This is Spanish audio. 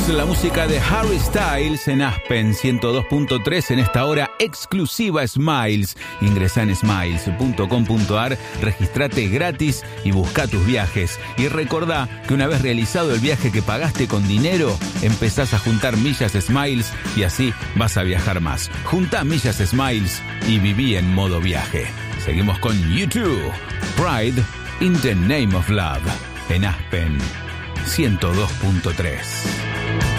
Escuchamos la música de Harry Styles en Aspen 102.3 en esta hora exclusiva Smiles. Ingresá en smiles.com.ar, registrate gratis y busca tus viajes. Y recordá que una vez realizado el viaje que pagaste con dinero, empezás a juntar millas Smiles y así vas a viajar más. Juntá millas Smiles y viví en modo viaje. Seguimos con YouTube, Pride in the Name of Love, en Aspen 102.3.